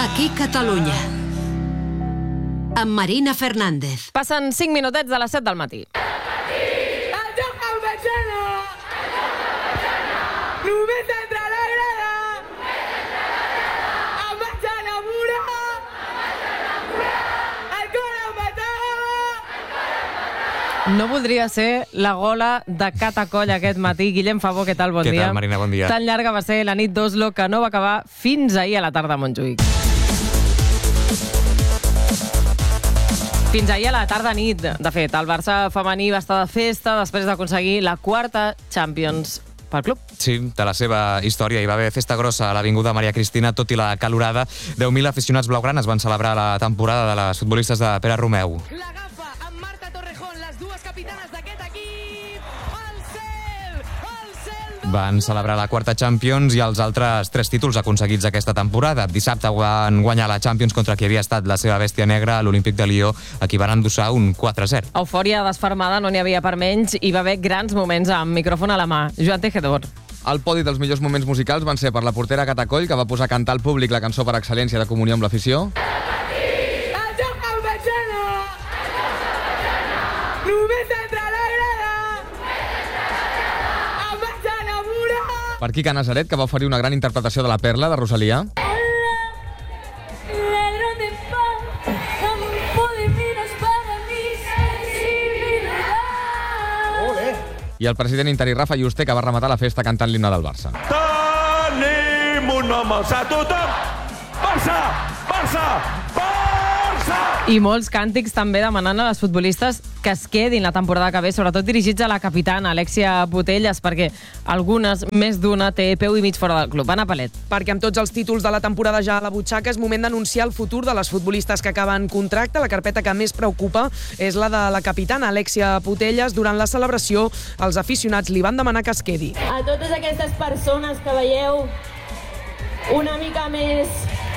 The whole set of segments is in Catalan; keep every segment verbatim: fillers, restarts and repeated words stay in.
Aquí Catalunya. Amb Marina Fernández. Passen cinc minutets de les set del matí. Només entra a la grada, em vaig enamorar, el cor em matava. No voldria ser la gola de Catacoll aquest matí. Guillem Favó, què tal? Bon Què dia. tal, Marina? Bon dia. Tan llarga va ser la nit d'Oslo que no va acabar fins ahir a la tarda a Montjuïc. Fins ahir a la tarda nit. De fet, el Barça femení va estar de festa després d'aconseguir la quarta Champions pel club. Sí, de la seva història. Hi va haver festa grossa a l'Avinguda Maria Cristina, tot i la calorada. deu mil aficionats blaugranes van celebrar la temporada de les futbolistes de Pere Romeu. L'agafa amb Marta Torrejón, les dues capitanes d'aquest equip. Al cel, al cel. Van celebrar la quarta Champions i els altres tres títols aconseguits aquesta temporada. Dissabte van guanyar la Champions contra qui havia estat la seva bèstia negra, l'Olímpic de Lió, a qui van endossar un quatre a zero. Eufòria desfermada, no n'hi havia per menys. Hi va haver grans moments amb micròfon a la mà. Joan Tejedor. El podi dels millors moments musicals van ser per la portera Catacoll, que va posar a cantar al públic la cançó per excel·lència de comunió amb l'afició. El joc em vaig anar, només entra a la grada, em vaig enamorar. Per Quica Nazaret, que va oferir una gran interpretació de La Perla, de Rosalia. Ladrón de paz, campo de minas para mi sensibilidad. I el president interí Rafa Yuste, que va rematar la festa cantant l'himne del Barça. Tenim un home a tothom! Barça! Barça! Barça! I molts càntics també demanant a les futbolistes que es quedin la temporada que ve, sobretot dirigits a la capitana, Alexia Putellas, perquè algunes, més d'una, té peu i mig fora del club. Anna Palet. Perquè amb tots els títols de la temporada ja a la butxaca és moment d'anunciar el futur de les futbolistes que acaben contracte. La carpeta que més preocupa és la de la capitana, Alexia Putellas. Durant la celebració, els aficionats li van demanar que es quedi. A totes aquestes persones que veieu una mica més...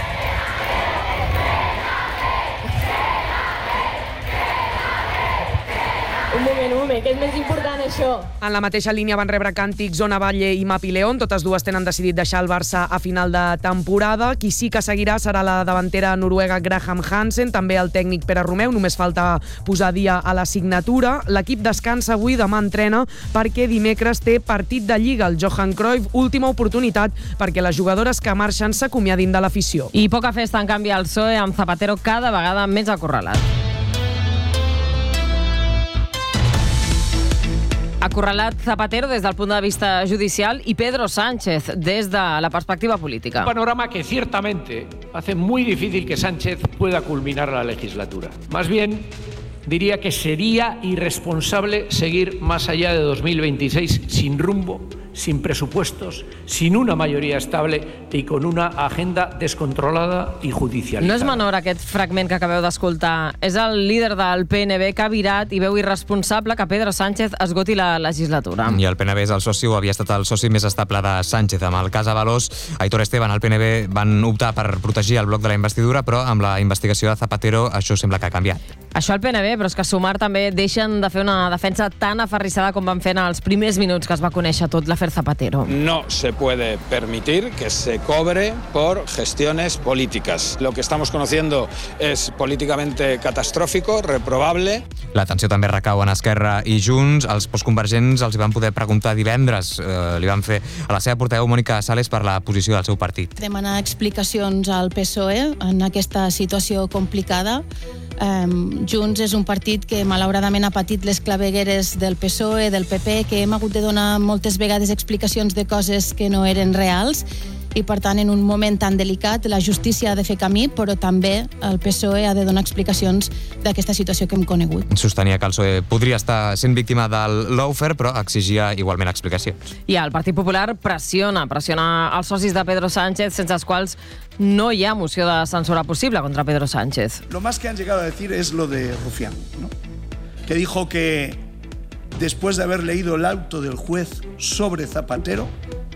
Un moment, un moment, que és més important això. En la mateixa línia van rebre càntics Ona Valle i Mapi León. Totes dues tenen decidit deixar el Barça a final de temporada. Qui sí que seguirà serà la davantera noruega Graham Hansen, també el tècnic Pere Romeu. Només falta posar dia a la signatura. L'equip descansa avui, demà entrena, perquè dimecres té partit de Lliga. El Johan Cruyff, última oportunitat perquè les jugadores que marxen s'acomiadin de l'afició. I poca festa, en canvi, al P S O E, amb Zapatero cada vegada més acorralat. Acorralat Zapatero des del punt de vista judicial y Pedro Sánchez des de la perspectiva política. Un panorama que ciertamente hace muy difícil que Sánchez pueda culminar la legislatura. Más bien, diría que sería irresponsable seguir más allá de dos mil veintiséis sin rumbo, sin presupuestos, sin una mayoría estable y con una agenda descontrolada y judicializada. No és menor aquest fragment que acabeu d'escoltar. És el líder del P N B que ha virat i veu irresponsable que Pedro Sánchez esgoti la legislatura. I el P N B és el soci, o havia estat el soci més estable de Sánchez. Amb el cas Avalos, Aitor Esteban, el P N B van optar per protegir el bloc de la investidura, però amb la investigació de Zapatero això sembla que ha canviat. Això al P N B, però és que Sumar també deixen de fer una defensa tan aferrissada com van fer en els primers minuts que es va conèixer tot l'afer Zapatero. No se puede permitir que se cobre por gestiones políticas. Lo que estamos conociendo es políticamente catastrófico, reprobable. L'atenció també recau en Esquerra i Junts. Els postconvergents els hi van poder preguntar divendres. Eh, li van fer a la seva portaveu Mònica Sales per la posició del seu partit. Demanar explicacions al P S O E en aquesta situació complicada. Um, Junts és un partit que malauradament ha patit les clavegueres del P S O E, del P P, que hem hagut de donar moltes vegades explicacions de coses que no eren reals i, per tant, en un moment tan delicat, la justícia ha de fer camí, però també el P S O E ha de donar explicacions d'aquesta situació que hem conegut. Sostenia que el P S O E podria estar sent víctima del lawfare, però exigia igualment explicacions. I el Partit Popular pressiona, pressiona els socis de Pedro Sánchez, sense els quals no hi ha moció de censura possible contra Pedro Sánchez. Lo más que han llegado a decir es lo de Rufián, ¿no? Que dijo que después de haber leído el auto del juez sobre Zapatero,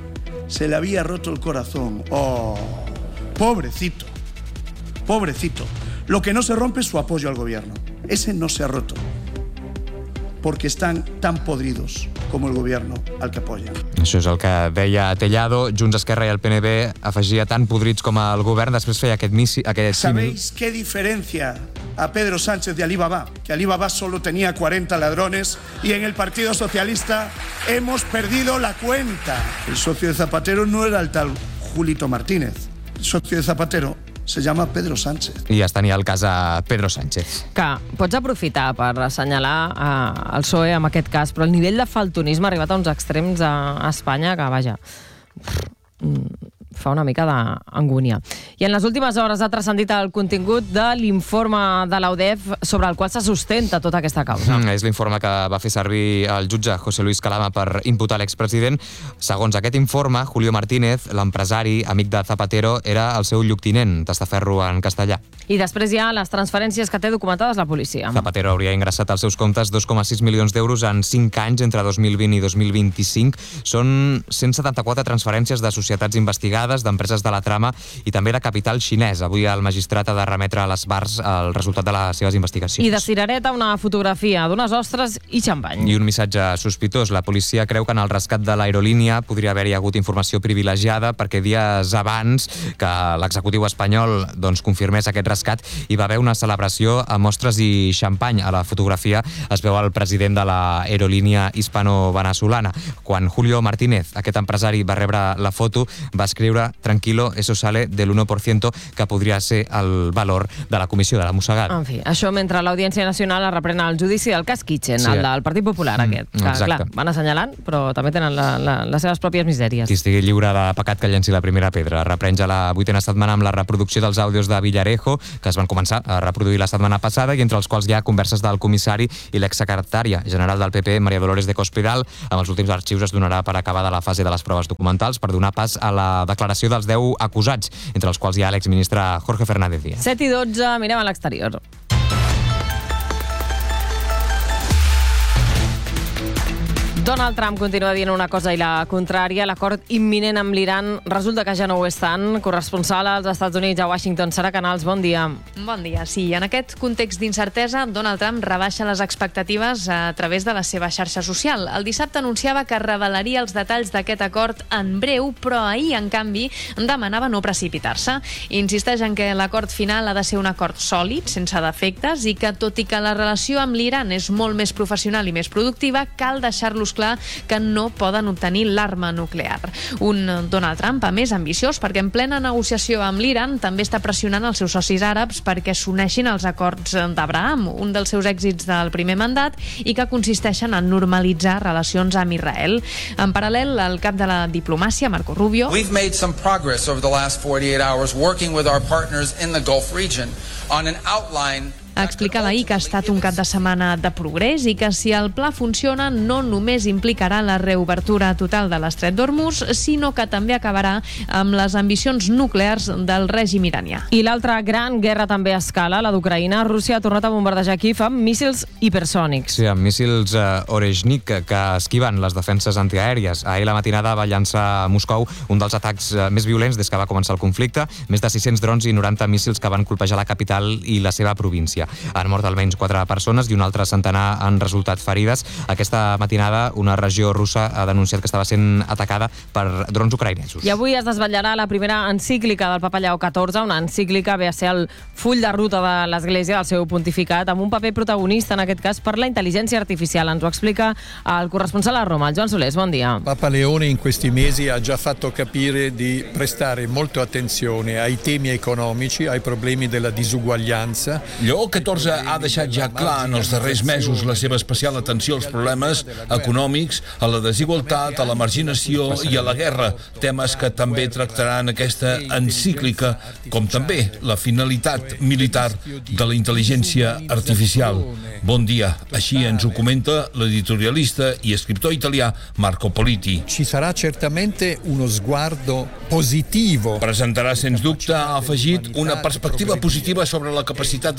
se le había roto el corazón. ¡Oh! Pobrecito, pobrecito. Lo que no se rompe es su apoyo al gobierno. Ese no se ha roto, porque están tan podridos como el gobierno al que apoyan. Això és el que deia Tellado. Junts, Esquerra i el P N B afegia tan podrits com el govern. Després feia aquest missi, aquest símil. ¿Sabéis qué diferencia a Pedro Sánchez de Alibaba? Que Alibaba solo tenía cuarenta ladrones y en el Partido Socialista hemos perdido la cuenta. El socio de Zapatero no era el tal Julito Martínez. El socio de Zapatero se llama Pedro Sánchez. I ja es tenia el cas a Pedro Sánchez. Que pots aprofitar per assenyalar eh, el P S O E en aquest cas, però el nivell de faltonisme ha arribat a uns extrems a, a Espanya que, vaja, fa una mica d'angúnia. I en les últimes hores ha transcendit el contingut de l'informe de l'A U D E F sobre el qual se sustenta tota aquesta causa. Mm, és l'informe que va fer servir el jutge José Luis Calama per imputar l'expresident. Segons aquest informe, Julio Martínez, l'empresari, amic de Zapatero, era el seu lloctinent, testaferro en castellà. I després hi ha les transferències que té documentades la policia. Zapatero hauria ingressat als seus comptes dos coma sis milions d'euros en cinc anys entre dos mil vint i dos mil vint-i-cinc. Són cent setanta-quatre transferències de societats investigades, d'empreses de la trama i també de capital xinès. Avui el magistrat ha de remetre a les bars el resultat de les seves investigacions. I de cirereta una fotografia d'unes ostres i xampany. I un missatge sospitós. La policia creu que en el rescat de l'aerolínia podria haver-hi hagut informació privilegiada perquè dies abans que l'executiu espanyol doncs, confirmés aquest rescat hi va haver una celebració amb ostres i xampany. A la fotografia es veu el president de l'aerolínia hispano-venezolana. Quan Julio Martínez, aquest empresari, va rebre la foto, va escriure tranquilo, eso sale del uno por ciento, que podria ser el valor de la comissió de la mossegada. En fi, això mentre l'Audiència Nacional es reprena el judici del cas Kitchen, sí. el del Partit Popular aquest. Mm, que, clar, van assenyalant, però també tenen la, la, les seves pròpies misèries. Qui estigui lliure de pecat que llenci la primera pedra. Reprèn ja la vuitena setmana amb la reproducció dels àudios de Villarejo, que es van començar a reproduir la setmana passada i entre els quals hi ha converses del comissari i l'exsecretària general del P P, María Dolores de Cospedal. Amb els últims arxius es donarà per acabada la fase de les proves documentals per donar pas a la declaració dels deu acusats, entre els quals hi ha l'exministre Jorge Fernández Díaz. set i dotze, mirem a l'exterior. Donald Trump continua dient una cosa i la contrària. L'acord imminent amb l'Iran resulta que ja no ho és tant. Corresponsal als Estats Units a Washington, Sara Canals, bon dia. Bon dia, sí. En aquest context d'incertesa, Donald Trump rebaixa les expectatives a través de la seva xarxa social. El dissabte anunciava que revelaria els detalls d'aquest acord en breu, però ahir, en canvi, demanava no precipitar-se. Insisteix en que l'acord final ha de ser un acord sòlid, sense defectes, i que, tot i que la relació amb l'Iran és molt més professional i més productiva, cal deixar-los clar que no poden obtenir l'arma nuclear. Un Donald Trump, a més, ambiciós, perquè en plena negociació amb l'Iran també està pressionant els seus socis àrabs perquè s'uneixin als acords d'Abraham, un dels seus èxits del primer mandat, i que consisteixen en normalitzar relacions amb Israel. En paral·lel, el cap de la diplomàcia, Marco Rubio, We've made some progress over the last forty-eight hours working with our partners in the Gulf region on an outline explicava ahir que ha estat un cap de setmana de progrés i que si el pla funciona no només implicarà la reobertura total de l'estret d'Hormuz, sinó que també acabarà amb les ambicions nuclears del règim iranià. I l'altra gran guerra també a escala, la d'Ucraïna. Rússia ha tornat a bombardejar Kíev amb míssils hipersònics. Sí, amb míssils uh, Oreshnik que esquiven les defenses antiaèries. Ahir la matinada va llançar a Moscou un dels atacs uh, més violents des que va començar el conflicte. Més de sis-cents drons i noranta míssils que van colpejar la capital i la seva província. Han mort almenys quatre persones i un altre centenar han resultat ferides. Aquesta matinada una regió russa ha denunciat que estava sent atacada per drons ucraïnesos. I avui es desvetllarà la primera encíclica del Papa Lleó catorze, una encíclica ve a ser el full de ruta de l'Església, del seu pontificat, amb un paper protagonista, en aquest cas, per la intel·ligència artificial. Ens ho explica el corresponsal a Roma, el Joan Solés. Bon dia. Papa Leone in questi mesi ha già fatto capire di prestare molto attenzione ai temi economici, ai problemi della disuguaglianza. Lleó catorze ha deixat ja clar en els darrers mesos la seva especial atenció als problemes econòmics, a la desigualtat, a la marginació i a la guerra, temes que també tractarà en aquesta encíclica, com també la finalitat militar de la intel·ligència artificial. Bon dia, així ens ho comenta l'editorialista i escriptor italià Marco Politi. Ci sarà certamente uno sguardo positivo. Presentarà, sens dubte, ha afegit, una perspectiva positiva sobre la capacitat de la humanitat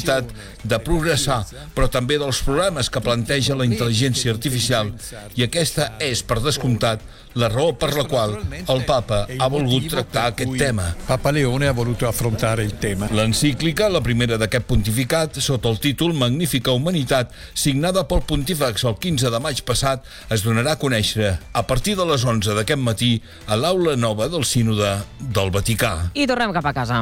necessitat de progressar, però també dels problemes que planteja la intel·ligència artificial. I aquesta és, per descomptat, la raó per la qual el Papa ha volgut tractar aquest tema. Papa Leone ha voluto affrontare il tema. L'encíclica, la primera d'aquest pontificat, sota el títol Magnífica Humanitat, signada pel pontífex el quinze de maig passat, es donarà a conèixer a partir de les onze d'aquest matí a l'aula nova del Sínode del Vaticà. I tornem cap a casa.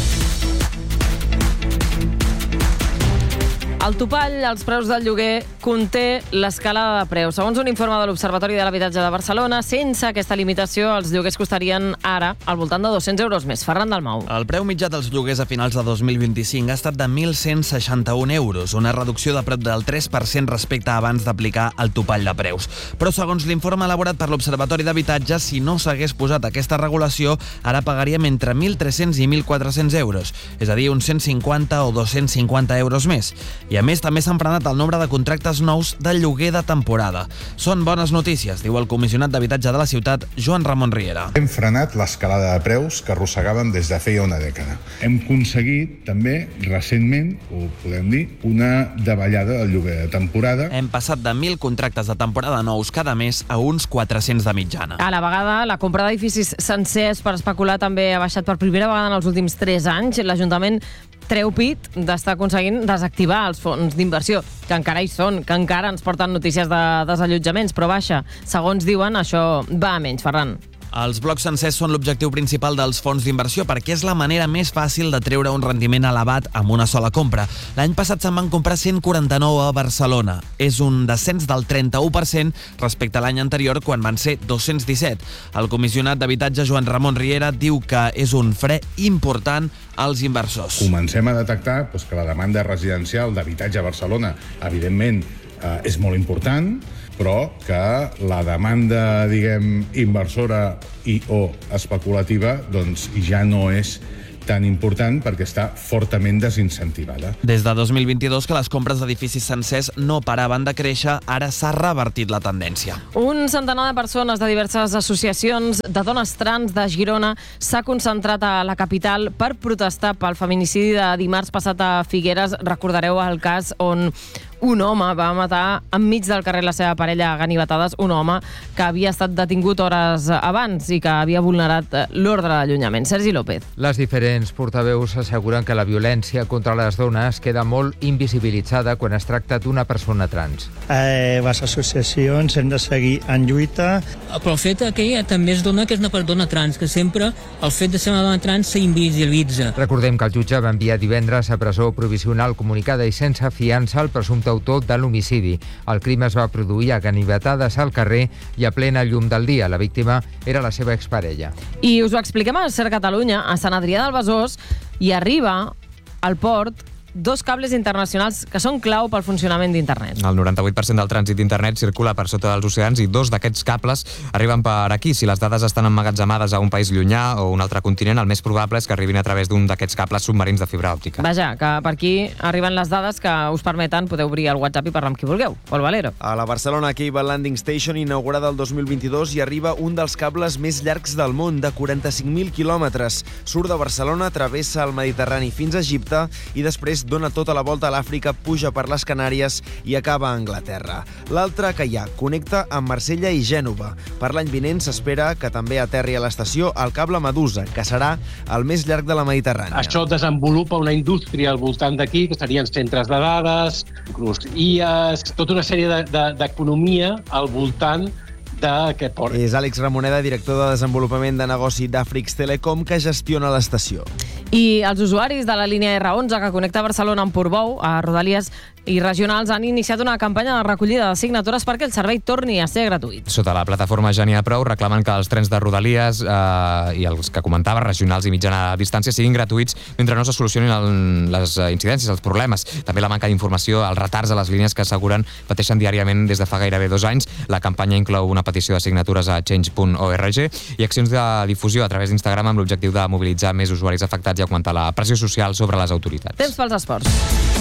El topall als preus del lloguer conté l'escalada de preus. Segons un informe de l'Observatori de l'Habitatge de Barcelona, sense aquesta limitació, els lloguers costarien ara al voltant de dos-cents euros més. Ferran Dalmau. El preu mitjà dels lloguers a finals de dos mil vint-i-cinc ha estat de mil cent seixanta-un euros, una reducció de prop del tres per cent respecte a abans d'aplicar el topall de preus. Però segons l'informe elaborat per l'Observatori d'Habitatge, si no s'hagués posat aquesta regulació, ara pagaríem entre mil tres-cents i mil quatre-cents euros, és a dir, uns cent cinquanta o dos-cents cinquanta euros més. I a més, també s'ha frenat el nombre de contractes nous de lloguer de temporada. Són bones notícies, diu el comissionat d'habitatge de la ciutat, Joan Ramon Riera. Hem frenat l'escalada de preus que arrossegàvem des de feia una dècada. Hem aconseguit també, recentment, ho podem dir, una davallada del lloguer de temporada. Hem passat de mil contractes de temporada nous cada mes a uns quatre-cents de mitjana. A la vegada, la compra d'edificis sencers per especular també ha baixat per primera vegada en els últims tres anys. L'Ajuntament treu pit d'estar aconseguint desactivar els fons d'inversió, que encara hi són, que encara ens porten notícies de desallotjaments, però baixa. Segons diuen, això va a menys, Ferran. Els blocs sencers són l'objectiu principal dels fons d'inversió perquè és la manera més fàcil de treure un rendiment elevat amb una sola compra. L'any passat se'n van comprar cent quaranta-nou a Barcelona. És un descens del trenta-u per cent respecte a l'any anterior, quan van ser dos-cents disset. El comissionat d'habitatge, Joan Ramon Riera, diu que és un fre important als inversors. Comencem a detectar doncs, que la demanda residencial d'habitatge a Barcelona, evidentment, eh, és molt important, però que la demanda, diguem, inversora i o especulativa, doncs ja no és tan important perquè està fortament desincentivada. Des de dos mil vint-i-dos que les compres d'edificis sencers no paraven de créixer, ara s'ha revertit la tendència. Un centenar de persones de diverses associacions de dones trans de Girona s'ha concentrat a la capital per protestar pel feminicidi de dimarts passat a Figueres. Recordareu el cas on un home va matar enmig del carrer la seva parella a ganivetades, un home que havia estat detingut hores abans i que havia vulnerat l'ordre d'allunyament. Sergi López. Les diferents portaveus asseguren que la violència contra les dones queda molt invisibilitzada quan es tracta d'una persona trans. Eh, les associacions hem de seguir en lluita. Però el fet que també es dona que és una persona trans, que sempre el fet de ser una dona trans s'invisibilitza. Recordem que el jutge va enviar divendres a presó provisional comunicada i sense fiança al presumpte autor de l'homicidi. El crim es va produir a ganivetades al carrer i a plena llum del dia. La víctima era la seva exparella. I us ho expliquem a Ser Catalunya. A Sant Adrià del Besòs hi arriba al port dos cables internacionals que són clau pel funcionament d'internet. El noranta-vuit per cent del trànsit d'internet circula per sota dels oceans i dos d'aquests cables arriben per aquí. Si les dades estan emmagatzemades a un país llunyà o un altre continent, el més probable és que arribin a través d'un d'aquests cables submarins de fibra òptica. Vaja, que per aquí arriben les dades que us permeten poder obrir el WhatsApp i parlar amb qui vulgueu. Pol Valero. A la Barcelona Cable Landing Station, inaugurada el dos mil vint-i-dos, hi arriba un dels cables més llargs del món, de quaranta-cinc mil quilòmetres. Surt de Barcelona, travessa el Mediterrani fins a Egipte i després dona tota la volta a l'Àfrica, puja per les Canàries i acaba a Anglaterra. L'altre, que hi ha, connecta amb Marsella i Gènova. Per l'any vinent s'espera que també aterri a l'estació el cable Medusa, que serà el més llarg de la Mediterrània. Això desenvolupa una indústria al voltant d'aquí, que serien centres de dades, inclús I As, tota una sèrie d'economia de, de, al voltant d'aquest port. És Àlex Ramoneda, director de desenvolupament de negoci d'Afrix Telecom, que gestiona l'estació. I els usuaris de la línia erre onze que connecta Barcelona amb Portbou, a Rodalies i regionals, han iniciat una campanya de recollida de signatures perquè el servei torni a ser gratuït. Sota la plataforma Ja n'hi ha prou reclamen que els trens de Rodalies eh, i els que comentava, regionals i mitjana distància, siguin gratuïts mentre no se solucionin el, les incidències, els problemes. També la manca d'informació, els retards a les línies que asseguren pateixen diàriament des de fa gairebé dos anys. La campanya inclou una petició de signatures a change punt org i accions de difusió a través d'Instagram amb l'objectiu de mobilitzar més usuaris afectats i augmentar la pressió social sobre les autoritats. Temps pels esports.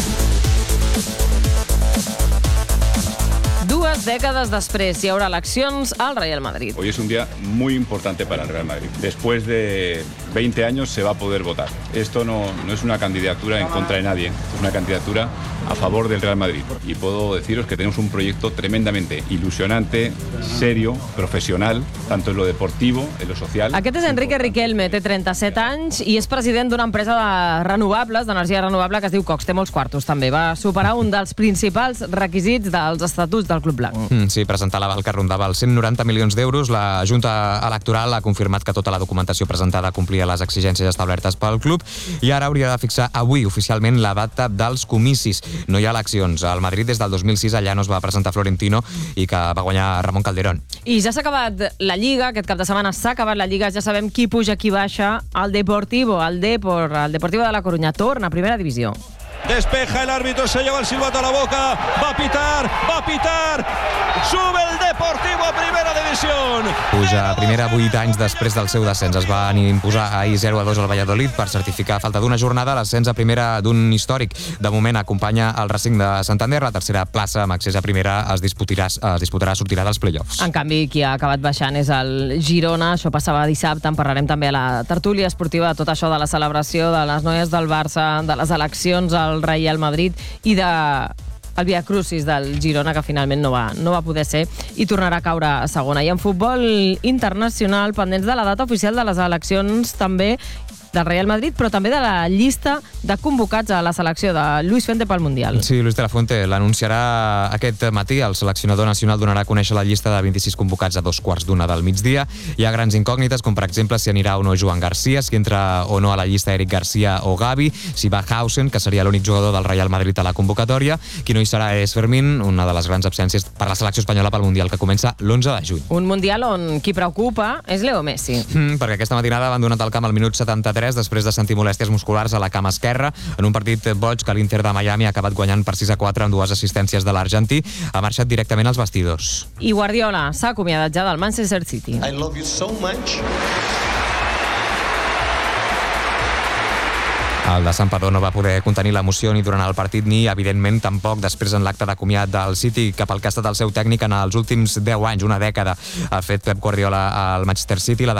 Dues dècades després hi haurà eleccions al Real Madrid. Hoy es un día muy importante para el Real Madrid. Después de, veinte años se va a poder votar. Esto no, no es una candidatura en contra de nadie, es una candidatura a favor del Real Madrid. Y puedo deciros que tenemos un proyecto tremendamente ilusionante, serio, profesional, tanto en lo deportivo, en lo social. Aquest és Enrique Riquelme, té trenta-set anys i és president d'una empresa de renovables, d'energia renovable, que es diu Cox. Té molts quartos, també. Va superar un dels principals requisits dels estatuts del Club Blanc. Mm, sí, presentar l'aval que rondava els cent noranta milions d'euros. La Junta Electoral ha confirmat que tota la documentació presentada complia les exigències establertes pel club i ara hauria de fixar avui oficialment la data dels comicis. No hi ha eleccions. Al Madrid des del dos mil sis allà no es va presentar Florentino i que va guanyar Ramon Calderón. I ja s'ha acabat la Lliga, aquest cap de setmana s'ha acabat la Lliga, ja sabem qui puja, qui baixa. El Deportivo, el Depor, el Deportivo de la Coruña torna a primera divisió. Despeja el árbitro, se lleva el silbato a la boca, va a pitar, va a pitar, sube el Deportivo a primera división. Puja a primera vuit anys després del seu descens. Es van imposar ahir zero a dos al Valladolid per certificar a falta d'una jornada l'ascens a primera d'un històric. De moment acompanya el Racing de Santander. La tercera plaça amb accés a primera es disputarà, es disputarà sortirà dels play-offs. En canvi, qui ha acabat baixant és el Girona. Això passava dissabte. En parlarem també a la tertúlia esportiva de tot això de la celebració de les noies del Barça, de les eleccions al Real Madrid i de el Via Crucis del Girona, que finalment no va, no va poder ser i tornarà a caure a segona. I en futbol internacional, pendents de la data oficial de les eleccions també del Real Madrid, però també de la llista de convocats a la selecció de Luis Fuente pel Mundial. Sí, Luis de la Fuente l'anunciarà aquest matí. El seleccionador nacional donarà a conèixer la llista de vint-i-sis convocats a dos quarts d'una del migdia. Hi ha grans incògnites, com per exemple si anirà o no Joan Garcia, si entra o no a la llista Eric Garcia o Gavi, si va Hausen, que seria l'únic jugador del Real Madrid a la convocatòria. Qui no hi serà és Fermín, una de les grans absències per la selecció espanyola pel Mundial, que comença l'onze de juny. Un Mundial on qui preocupa és Leo Messi. Mm, perquè aquesta matinada van donat al camp al minut setanta-tres després de sentir molèsties musculars a la cama esquerra en un partit boig que l'Inter de Miami ha acabat guanyant per sis a quatre amb dues assistències de l'argentí. Ha marxat directament als vestidors. I Guardiola s'ha acomiadat ja del Manchester City. I love you so much. El de Santpedor no va poder contenir l'emoció ni durant el partit ni, evidentment, tampoc després en l'acte de comiat del City cap al que ha estat el seu tècnic en els últims deu anys, una dècada. Ha fet Pep Guardiola al Manchester City. La